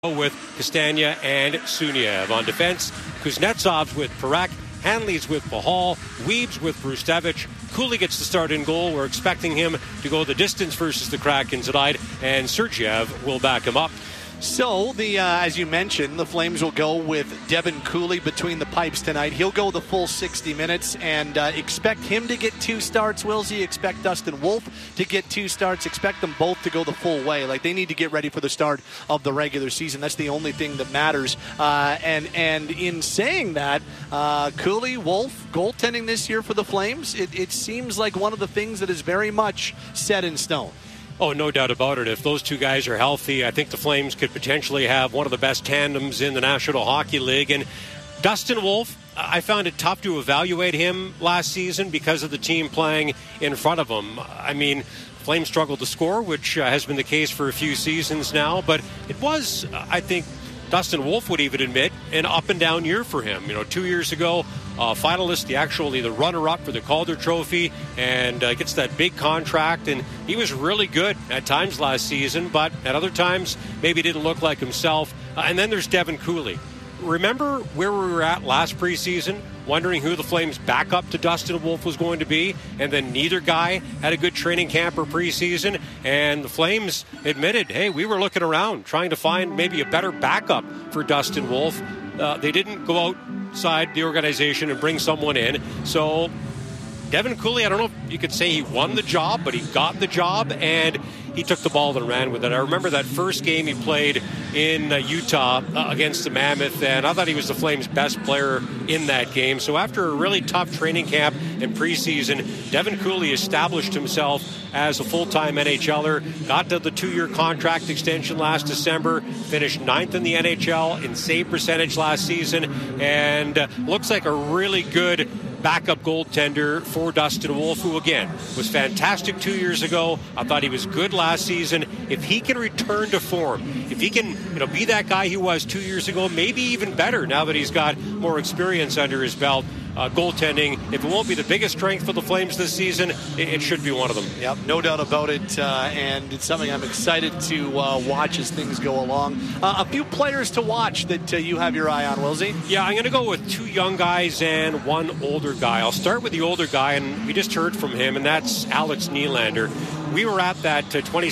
with Castagna and Suniev. On defense, Kuznetsov's with Parekh, Hanley's with Pahal, Weeb's with Brustevich. Cooley gets the start in goal. We're expecting him to go the distance versus the Kraken tonight, and Sergeyev will back him up. So, as you mentioned, the Flames will go with Devin Cooley between the pipes tonight. He'll go the full 60 minutes, and expect him to get 2 starts, Wilsey. Expect Dustin Wolf to get 2 starts. Expect them both to go the full way. Like, they need to get ready for the start of the regular season. That's the only thing that matters. And in saying that, Cooley, Wolf, goaltending this year for the Flames, it seems like one of the things that is very much set in stone. Oh, no doubt about it. If those two guys are healthy, I think the Flames could potentially have one of the best tandems in the National Hockey League. And Dustin Wolf, I found it tough to evaluate him last season because of the team playing in front of him. I mean, Flames struggled to score, which has been the case for a few seasons now. But it was, I think, Dustin Wolf would even admit, an up-and-down year for him. 2 years ago, finalist, the runner-up for the Calder Trophy, and gets that big contract. And he was really good at times last season, but at other times, maybe didn't look like himself. And then there's Devin Cooley. Remember where we were at last preseason, wondering who the Flames' backup to Dustin Wolf was going to be, and then neither guy had a good training camp or preseason, and the Flames admitted, hey, we were looking around, trying to find maybe a better backup for Dustin Wolf. They didn't go outside the organization and bring someone in, so Devin Cooley, I don't know if you could say he won the job, but he got the job, and he took the ball and ran with it. I remember that first game he played in Utah against the Mammoth, and I thought he was the Flames' best player in that game. So after a really tough training camp and preseason, Devin Cooley established himself as a full-time NHLer, got to the 2-year contract extension last December, finished 9th in the NHL in save percentage last season, and looks like a really good backup goaltender for Dustin Wolf, who, again, was fantastic 2 years ago. I thought he was good last season. If he can return to form, if he can be that guy he was 2 years ago, maybe even better now that he's got more experience under his belt, goaltending, if it won't be the biggest strength for the Flames this season, it should be one of them. Yep, no doubt about it, and it's something I'm excited to watch as things go along. A few players to watch that you have your eye on, Wilsey? Yeah, I'm going to go with 2 young guys and 1 older guy. I'll start with the older guy, and we just heard from him, and that's Alex Nylander. We were at that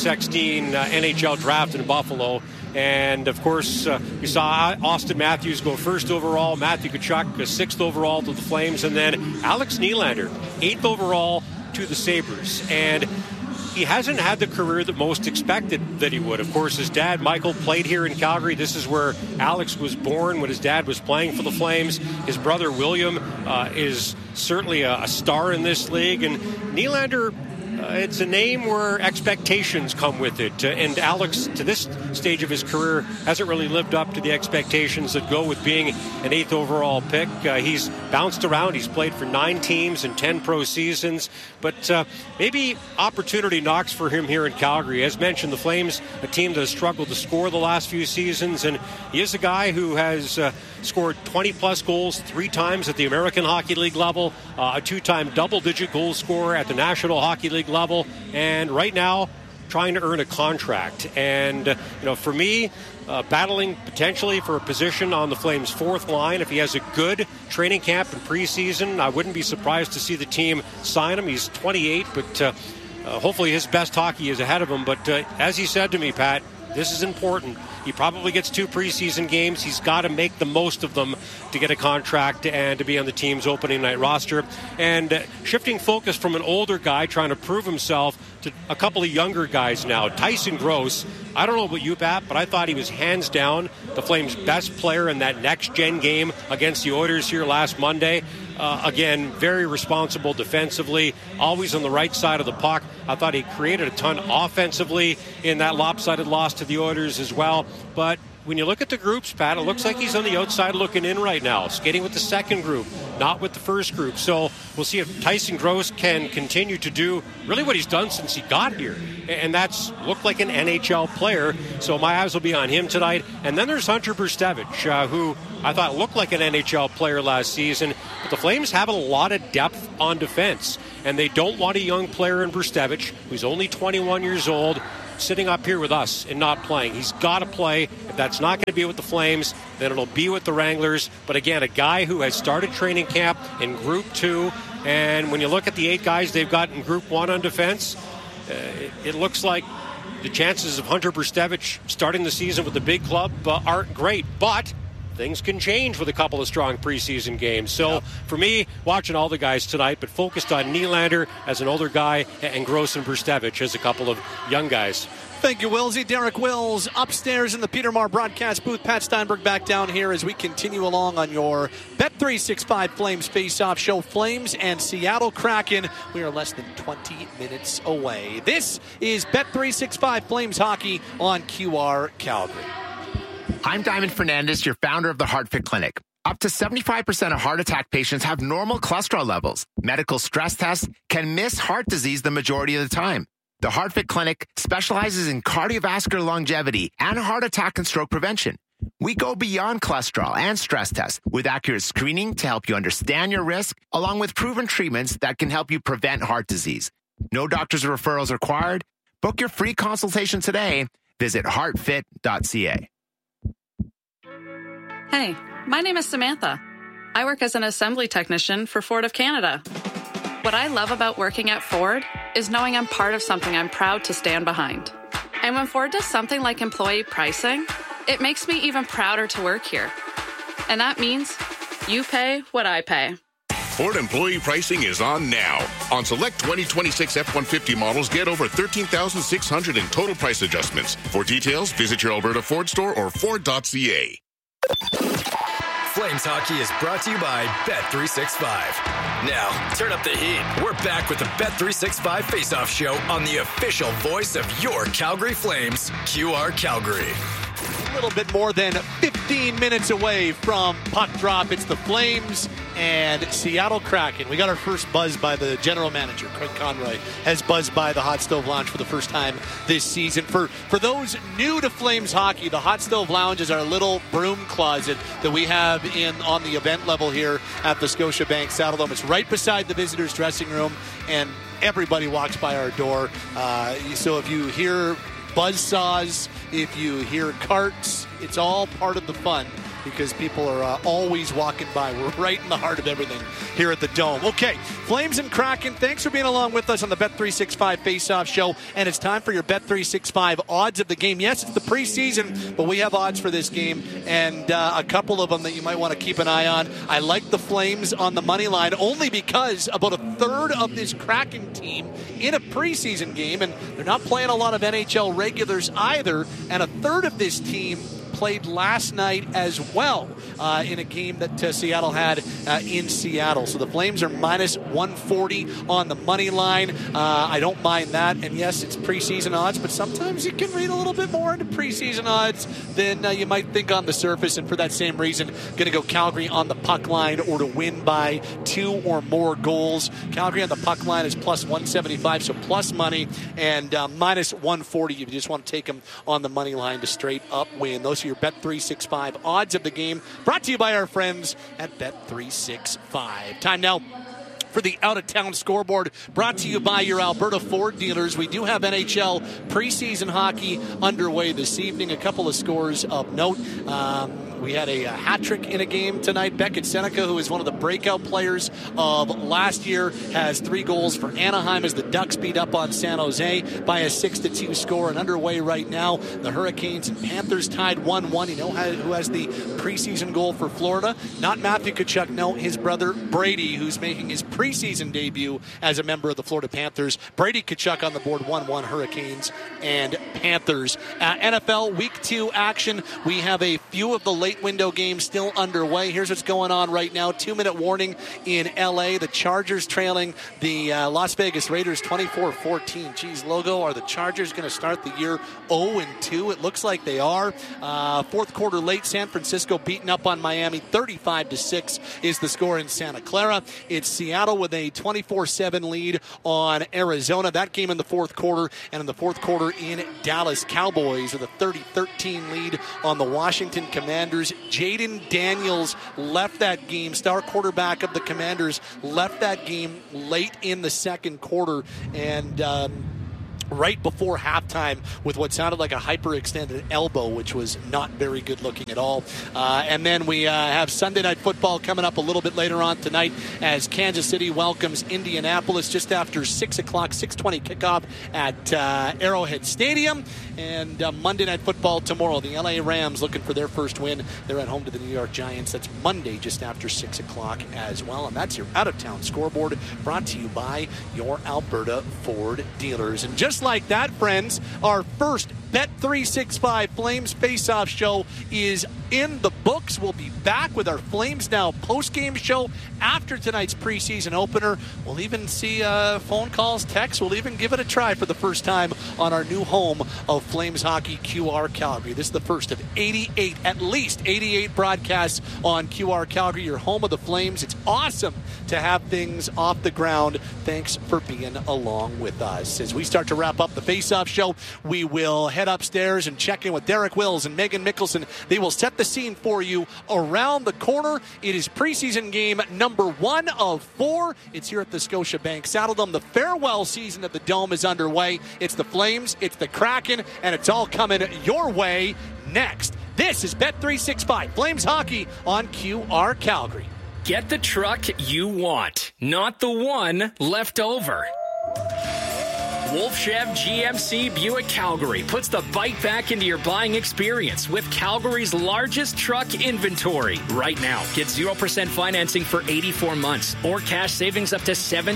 2016 NHL draft in Buffalo, and of course, we saw Austin Matthews go 1st overall, Matthew Tkachuk 6th overall to the Flames, and then Alex Nylander 8th overall to the Sabres. And he hasn't had the career that most expected that he would. Of course, his dad, Michael, played here in Calgary. This is where Alex was born when his dad was playing for the Flames. His brother, William, is certainly a star in this league. And Nylander, it's a name where expectations come with it. And Alex, to this stage of his career, hasn't really lived up to the expectations that go with being an 8th overall pick. He's bounced around. He's played for 9 teams and 10 pro seasons. But maybe opportunity knocks for him here in Calgary. As mentioned, the Flames, a team that has struggled to score the last few seasons. And he is a guy who has scored 20-plus goals 3 times at the American Hockey League level, a 2-time double-digit goal scorer at the National Hockey League level, and right now trying to earn a contract. And for me, battling potentially for a position on the Flames' 4th line. If he has a good training camp and preseason, I wouldn't be surprised to see the team sign him. He's 28, but hopefully his best hockey is ahead of him. But as he said to me, Pat, this is important. He probably gets 2 preseason games. He's got to make the most of them to get a contract and to be on the team's opening night roster. And shifting focus from an older guy trying to prove himself to a couple of younger guys now. Tyson Gross, I don't know about you, Pat, but I thought he was hands down the Flames' best player in that next-gen game against the Oilers here last Monday. Again, very responsible defensively, always on the right side of the puck. I thought he created a ton offensively in that lopsided loss to the Oilers as well. But when you look at the groups, Pat, it looks like he's on the outside looking in right now, skating with the second group, not with the first group. So we'll see if Tyson Gross can continue to do really what he's done since he got here, and that's look like an NHL player. So my eyes will be on him tonight. And then there's Hunter Brustevich, who I thought looked like an NHL player last season. But the Flames have a lot of depth on defense, and they don't want a young player in Brustevich, who's only 21 years old, sitting up here with us and not playing. He's got to play. If that's not going to be with the Flames, then it'll be with the Wranglers. But again, a guy who has started training camp in Group 2, and when you look at the 8 guys they've got in Group 1 on defense, it looks like the chances of Hunter Brzustewicz starting the season with the big club aren't great. But things can change with a couple of strong preseason games. So for me, watching all the guys tonight, but focused on Nylander as an older guy and Gross and Brzustewicz as a couple of young guys. Thank you, Willsy. Derek Wills upstairs in the Peter Maher broadcast booth. Pat Steinberg back down here as we continue along on your Bet365 Flames Face-Off show. Flames and Seattle Kraken. We are less than 20 minutes away. This is Bet365 Flames Hockey on QR Calgary. I'm Diamond Fernandez, your founder of the HeartFit Clinic. Up to 75% of heart attack patients have normal cholesterol levels. Medical stress tests can miss heart disease the majority of the time. The HeartFit Clinic specializes in cardiovascular longevity and heart attack and stroke prevention. We go beyond cholesterol and stress tests with accurate screening to help you understand your risk, along with proven treatments that can help you prevent heart disease. No doctors or referrals required. Book your free consultation today. Visit heartfit.ca. Hey, my name is Samantha. I work as an assembly technician for Ford of Canada. What I love about working at Ford is knowing I'm part of something I'm proud to stand behind. And when Ford does something like employee pricing, it makes me even prouder to work here. And that means you pay what I pay. Ford employee pricing is on now. On select 2026 F-150 models, get over $13,600 in total price adjustments. For details, visit your Alberta Ford store or Ford.ca. Flames Hockey is brought to you by Bet365. Now, turn up the heat. We're back with the Bet365 Face-Off Show on the official voice of your Calgary Flames, QR Calgary. A little bit more than 15 minutes away from puck drop. It's the Flames and Seattle Kraken. We got our first buzz by the general manager. Craig Conroy has buzzed by the Hot Stove Lounge for the first time this season. For those new to Flames hockey, the Hot Stove Lounge is our little broom closet that we have on the event level here at the Scotiabank Saddledome. It's right beside the visitors' dressing room, and everybody walks by our door. So if you hear buzzsaws, if you hear carts, it's all part of the fun because people are always walking by. We're right in the heart of everything here at the Dome. Okay, Flames and Kraken, thanks for being along with us on the Bet365 Face-Off Show, and it's time for your Bet365 odds of the game. Yes, it's the preseason, but we have odds for this game, and a couple of them that you might want to keep an eye on. I like the Flames on the money line only because about a third of this Kraken team in a preseason game, and they're not playing a lot of NHL regulars either, and a third of this team played last night as well in a game that Seattle had in Seattle. So the Flames are minus 140 on the money line. I don't mind that. And yes, it's preseason odds, but sometimes you can read a little bit more into preseason odds than you might think on the surface. And for that same reason, going to go Calgary on the puck line or to win by 2 or more goals. Calgary on the puck line is plus 175, so plus money, and minus 140 if you just want to take them on the money line to straight up win. Those are your Bet365 odds of the game, brought to you by our friends at Bet365. Time now for the out-of-town scoreboard, brought to you by your Alberta Ford dealers. We do have NHL preseason hockey underway this evening. A couple of scores of note. We had a hat trick in a game tonight. Beckett Seneca, who is one of the breakout players of last year, has 3 goals for Anaheim as the Ducks beat up on San Jose by a 6-2 score. And underway right now, the Hurricanes and Panthers tied 1-1. You know who has the preseason goal for Florida? Not Matthew Tkachuk, no, his brother Brady, who's making his preseason debut as a member of the Florida Panthers. Brady Tkachuk on the board, 1-1 Hurricanes and Panthers. NFL Week 2 action. We have a few of the late window games still underway. Here's what's going on right now. 2-minute warning in L.A. The Chargers trailing the Las Vegas Raiders 24-14. Geez, Logo, are the Chargers going to start the year 0-2? It looks like they are. Fourth quarter late, San Francisco beating up on Miami. 35-6 is the score in Santa Clara. It's Seattle with a 24-7 lead on Arizona. That game in the fourth quarter, and in the fourth quarter in Dallas, Cowboys with a 30-13 lead on the Washington Commanders. Jaden Daniels left that game. Star quarterback of the Commanders left that game late in the second quarter, and right before halftime with what sounded like a hyperextended elbow, which was not very good looking at all. And then we have Sunday Night Football coming up a little bit later on tonight as Kansas City welcomes Indianapolis just after 6 o'clock, 6:20 kickoff at Arrowhead Stadium. And Monday Night Football tomorrow. The LA Rams looking for their first win. They're at home to the New York Giants. That's Monday just after 6 o'clock as well. And that's your out-of-town scoreboard brought to you by your Alberta Ford dealers. And just like that, friends, our first Bet365 Flames Face-Off show is in the books. We'll be back with our Flames Now post-game show after tonight's preseason opener. We'll even see phone calls, texts. We'll even give it a try for the first time on our new home of Flames Hockey, QR Calgary. This is the first of 88, at least 88 broadcasts on QR Calgary, your home of the Flames. It's awesome to have things off the ground. Thanks for being along with us. As we start to wrap up the Face-Off show, we will head upstairs and check in with Derek Wills and Megan Mickelson. They will set the scene for you around the corner. It is preseason game number 1 of 4. It's here at the Scotiabank Saddledome. The farewell season at the Dome is underway. It's the Flames, it's the Kraken, and it's all coming your way next. This is Bet365 Flames Hockey on QR Calgary. Get the truck you want, not the one left over. Wolf Chev GMC Buick Calgary puts the bike back into your buying experience with Calgary's largest truck inventory. Right now, get 0% financing for 84 months or cash savings up to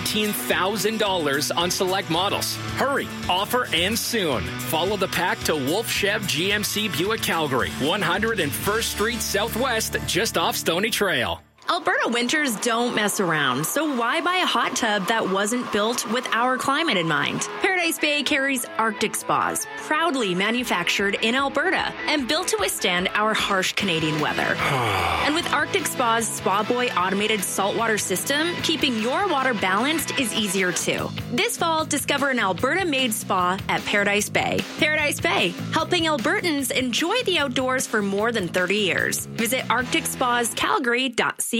$17,000 on select models. Hurry, offer ends soon. Follow the pack to Wolf Chev GMC Buick Calgary, 101st Street Southwest, just off Stony Trail. Alberta winters don't mess around, so why buy a hot tub that wasn't built with our climate in mind? Paradise Bay carries Arctic Spas, proudly manufactured in Alberta and built to withstand our harsh Canadian weather. And with Arctic Spa's Spa Boy automated saltwater system, keeping your water balanced is easier too. This fall, discover an Alberta-made spa at Paradise Bay. Paradise Bay, helping Albertans enjoy the outdoors for more than 30 years. Visit arcticspascalgary.ca.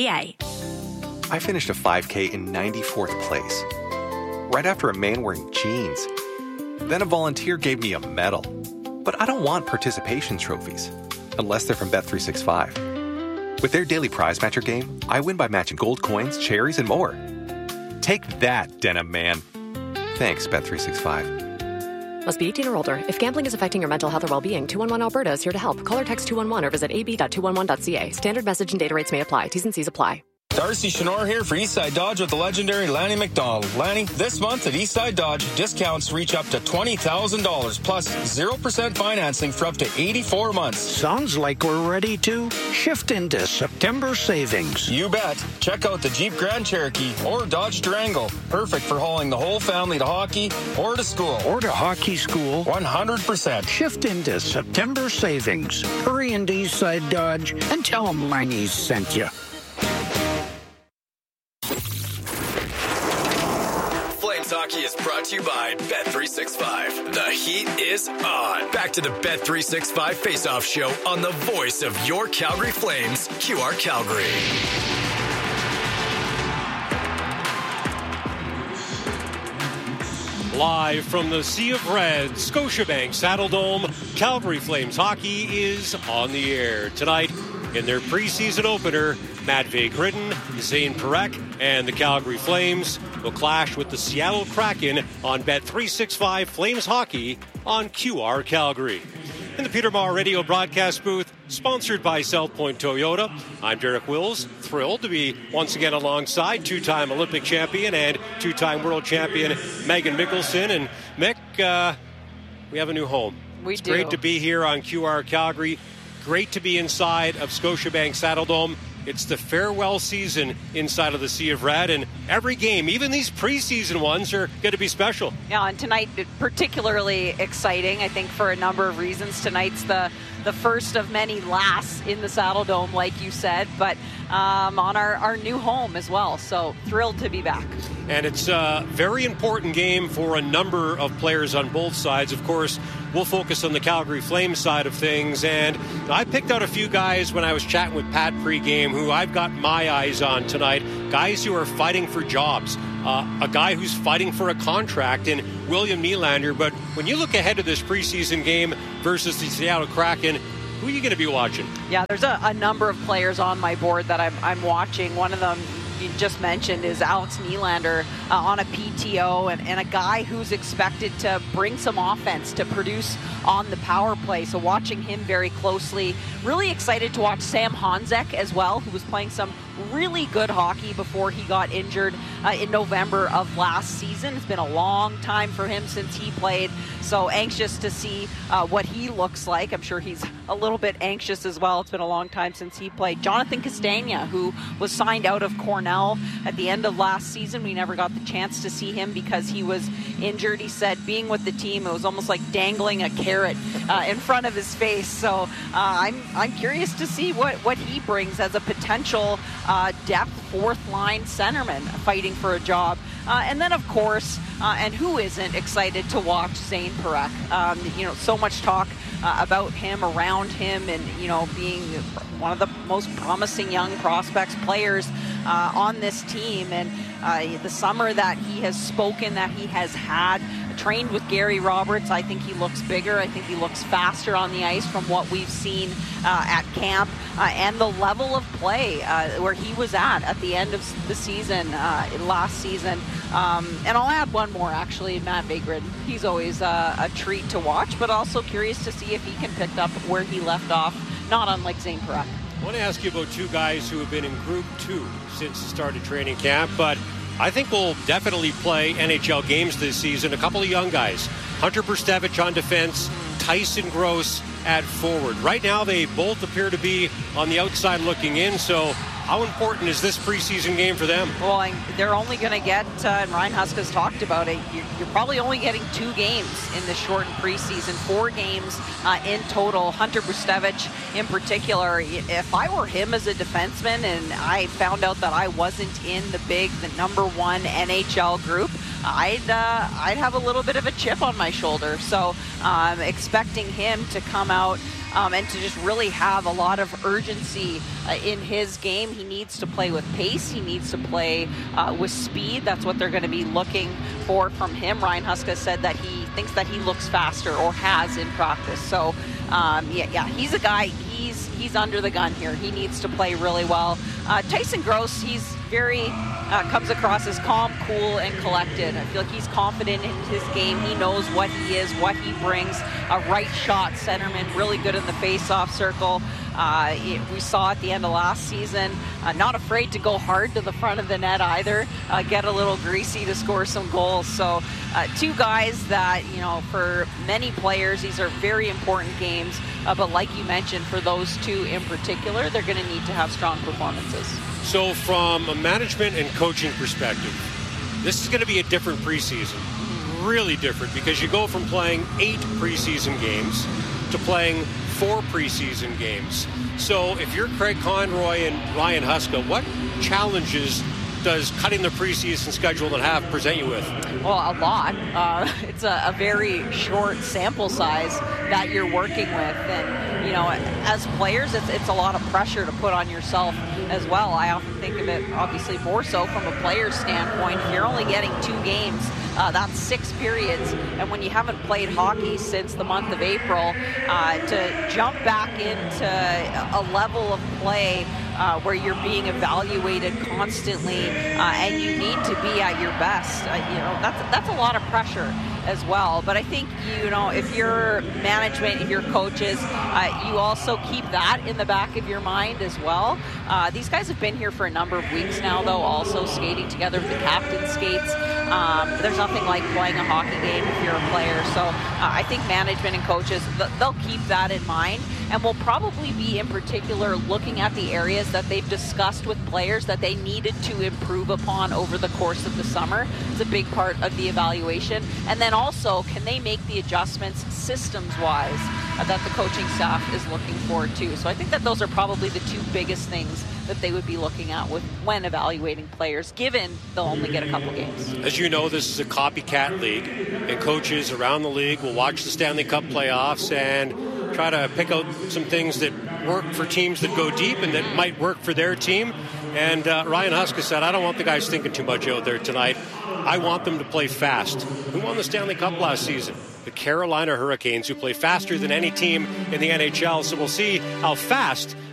I finished a 5K in 94th place, right after a man wearing jeans. Then a volunteer gave me a medal. But I don't want participation trophies, unless they're from Bet365. With their daily prize matcher game, I win by matching gold coins, cherries, and more. Take that, Denim Man. Thanks, Bet365. Must be 18 or older. If gambling is affecting your mental health or well-being, 211 Alberta is here to help. Call or text 211 or visit ab.211.ca. Standard message and data rates may apply. T's and C's apply. Darcy Chenor here for Eastside Dodge with the legendary Lanny McDonald. Lanny, this month at Eastside Dodge, discounts reach up to $20,000 plus 0% financing for up to 84 months. Sounds like we're ready to shift into September savings. You bet. Check out the Jeep Grand Cherokee or Dodge Durango. Perfect for hauling the whole family to hockey or to school. Or to hockey school. 100%. Shift into September savings. Hurry into Eastside Dodge and tell them Lanny's sent you. Hockey is brought to you by Bet365. The heat is on. Back to the Bet365 Face-Off Show on the voice of your Calgary Flames, QR Calgary. Live from the Sea of Red, Scotiabank Saddledome, Calgary Flames Hockey is on the air. Tonight, in their preseason opener, Matvei Gridin, Zane Parekh, and the Calgary Flames will clash with the Seattle Kraken on Bet365 Flames Hockey on QR Calgary. In the Peter Maher radio broadcast booth, sponsored by South Point Toyota, I'm Derek Wills, thrilled to be once again alongside two-time Olympic champion and two-time world champion Megan Mickelson. And Mick, we have a new home. It's great to be here on QR Calgary. Great to be inside of Scotiabank Saddledome. It's the farewell season inside of the Sea of Red, and every game, even these preseason ones, are going to be special. Yeah, and tonight particularly exciting, I think, for a number of reasons. Tonight's the first of many lasts in the Saddledome, like you said, but on our new home as well. So thrilled to be back. And it's a very important game for a number of players on both sides. Of course, we'll focus on the Calgary Flames side of things. And I picked out a few guys when I was chatting with Pat pregame who I've got my eyes on tonight. Guys who are fighting for jobs, a guy who's fighting for a contract in William Nylander. But when you look ahead to this preseason game versus the Seattle Kraken, who are you going to be watching? Yeah, there's a number of players on my board that I'm watching. One of them you just mentioned is Alex Nylander on a PTO, and a guy who's expected to bring some offense, to produce on the power play. So watching him very closely. Really excited to watch Sam Honzek as well, who was playing some really good hockey before he got injured in November of last season. It's been a long time for him since he played, so anxious to see what he looks like. I'm sure he's a little bit anxious as well. It's been a long time since he played. Jonathan Castagna, who was signed out of Cornell at the end of last season. We never got the chance to see him because he was injured. He said being with the team, it was almost like dangling a carrot in front of his face. So I'm curious to see what he brings as a potential depth fourth line centerman fighting for a job. And then, of course, and who isn't excited to watch Zane Parekh? So much talk about him, around him, and, being one of the most promising young prospects, players on this team. And the summer that he has spoken, that he has had, trained with Gary Roberts, I think he looks bigger. I think he looks faster on the ice from what we've seen at camp, and the level of play where he was at the end of the season, last season. And I'll add one more, actually, Matt Vigrid. He's always a treat to watch, but also curious to see if he can pick up where he left off, not unlike Zane Parekh. I want to ask you about two guys who have been in Group 2 since the start of training camp, but I think we'll definitely play NHL games this season. A couple of young guys, Hunter Brzustewicz on defense, Tyson Gross at forward. Right now, they both appear to be on the outside looking in, so how important is this preseason game for them? Well, they're only going to get, and Ryan Huska's talked about it, you're probably only getting 2 games in the shortened preseason, 4 games in total. Hunter Brzustewicz in particular, if I were him as a defenseman and I found out that I wasn't in the number 1 NHL group, I'd have a little bit of a chip on my shoulder. So expecting him to come out and to just really have a lot of urgency in his game. He needs to play with pace. He needs to play with speed. That's what they're going to be looking for from him. Ryan Huska said that he thinks that he looks faster, or has in practice. So, he's a guy, he's under the gun here. He needs to play really well. Tyson Gross, he's very, comes across as calm, cool, and collected. I feel like he's confident in his game. He knows what he is, what he brings. A right shot centerman, really good in the face-off circle. We saw at the end of last season, not afraid to go hard to the front of the net either, get a little greasy to score some goals. So 2 guys that, for many players, these are very important games. But like you mentioned, for those 2 in particular, they're going to need to have strong performances. So from a management and coaching perspective, this is going to be a different preseason. Really different, because you go from playing 8 preseason games to playing 4 preseason games. So if you're Craig Conroy and Ryan Huska, what challenges does cutting the preseason schedule in half present you with? Well, a lot. It's a very short sample size that you're working with. And, as players, it's a lot of pressure to put on yourself as well. I often think of it, obviously, more so from a player's standpoint. If you're only getting 2 games, that's 6 periods. And when you haven't played hockey since the month of April, to jump back into a level of play where you're being evaluated constantly and you need to be at your best, that's a lot of pressure as well. But I think, if you're management, if you're coaches, you also keep that in the back of your mind as well. These guys have been here for a number of weeks now, though, also skating together with the captain skates. There's nothing like playing a hockey game if you're a player. So I think management and coaches, they'll keep that in mind, and will probably be in particular looking at the areas that they've discussed with players that they needed to improve upon over the course of the summer. It's a big part of the evaluation. And then also, can they make the adjustments systems-wise that the coaching staff is looking for too? So I think that those are probably the 2 biggest things that they would be looking at when evaluating players, given they'll only get a couple games. As you know, this is a copycat league, and coaches around the league will watch the Stanley Cup playoffs and try to pick out some things that work for teams that go deep and that might work for their team. And Ryan Huska said, I don't want the guys thinking too much out there tonight. I want them to play fast. Who won the Stanley Cup last season? The Carolina Hurricanes, who play faster than any team in the NHL. So we'll see how fast